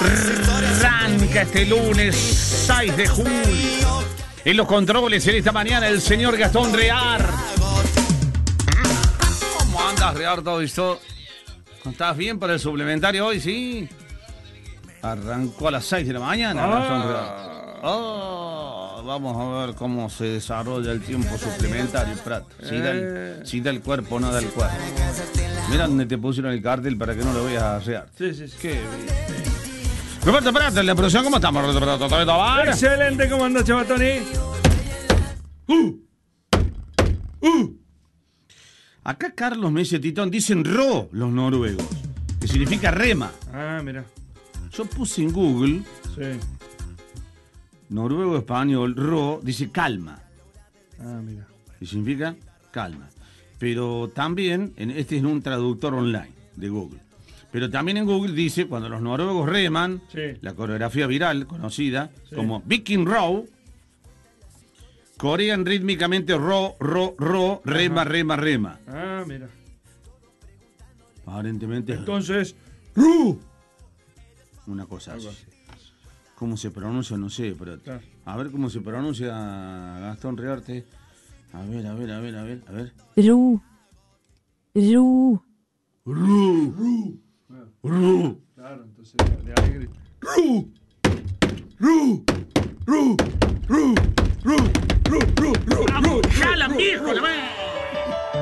Arranca este lunes 6 de julio. En los controles en esta mañana el señor Gastón Rear. ¿Cómo andas, Rear, todo esto? ¿Estás bien para el suplementario hoy? Sí. Arrancó a las 6 de la mañana. Gastón Rear. Vamos a ver cómo se desarrolla el tiempo suplementario, Prat. Si da el cuerpo o no da el cuerpo. Mira dónde te pusieron el cartel para que no lo veas a hacer. Sí. Qué bien. Roberto Prat, en la producción, ¿cómo estamos? Excelente, ¿cómo andas, Chavatoni? Acá Carlos Messi Titón dicen ro los noruegos, que significa rema. Ah, mira. Yo puse en Google, Sí. noruego español, ro, dice calma. Ah, mira. Que significa calma. Pero también, este es un traductor online de Google. Pero también en Google dice, cuando los noruegos reman, Sí. la coreografía viral, conocida Sí. como Viking Row, corean rítmicamente ro, rema, Ajá. rema. Ah, mira. Aparentemente Entonces, una cosa algo así. así. ¿Cómo se pronuncia? No sé, pero Claro. a ver cómo se pronuncia Gastón Rearte. A ver. Ru. Ru. Claro, entonces de alegre.